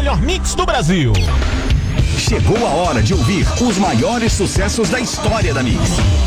melhor mix do Brasil. Chegou a hora de ouvir os maiores sucessos da história da Mix.